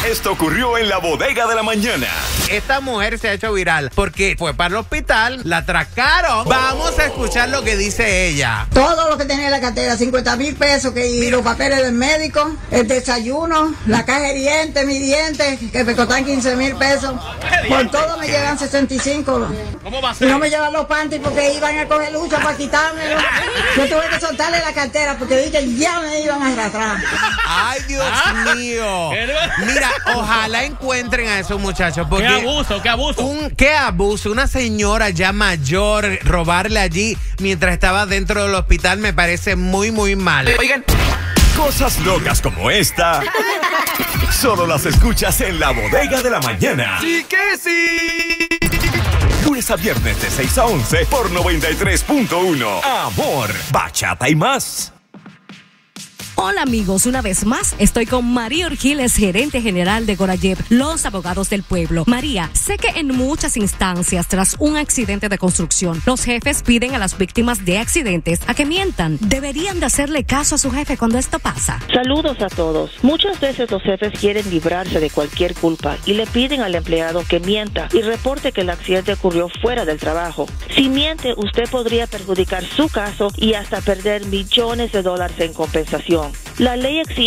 Esto ocurrió en la bodega de la mañana. Esta mujer se ha hecho viral porque fue para el hospital, la atracaron. Vamos a escuchar lo que dice ella. Todo lo que tenía en la cartera, 50,000 pesos, y los papeles del médico, el desayuno, la caja de dientes, mis dientes, que me costan 15,000 pesos. Por todo me llegan 65. ¿Cómo va a ser? Y no me llevan los panties porque iban a coger lucha para quitármelo. Yo tuve que soltarle la cartera porque dije que ya me iban a arrastrar. Ay, Dios mío. Mira, ojalá encuentren a esos muchachos. Porque ¡Qué abuso, qué abuso! ¡Qué abuso! Una señora ya mayor robarle allí mientras estaba dentro del hospital me parece muy, muy mal. Oigan, cosas locas como esta solo las escuchas en la bodega de la mañana. ¡Sí que sí! Lunes a viernes de 6 a 11 por 93.1. Amor, bachata y más. Hola amigos, una vez más estoy con María Urgiles, gerente general de Gorayev, los abogados del pueblo. María, sé que en muchas instancias tras un accidente de construcción, los jefes piden a las víctimas de accidentes a que mientan. ¿Deberían de hacerle caso a su jefe cuando esto pasa? Saludos a todos. Muchas veces los jefes quieren librarse de cualquier culpa y le piden al empleado que mienta y reporte que el accidente ocurrió fuera del trabajo. Si miente, usted podría perjudicar su caso y hasta perder millones de dólares en compensación. La ley exige